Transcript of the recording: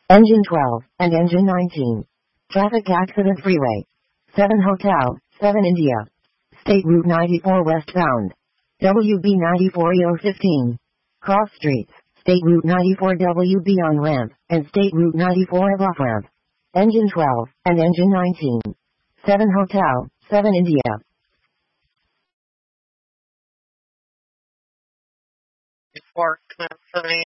Engine 12, and Engine 19. Traffic accident freeway. 7 Hotel, 7 India. State Route 94 westbound. WB 94 EO15. Cross streets. State Route 94 WB on ramp, and State Route 94 off ramp. Engine 12, and Engine 19. 7 Hotel, 7 India. Report 7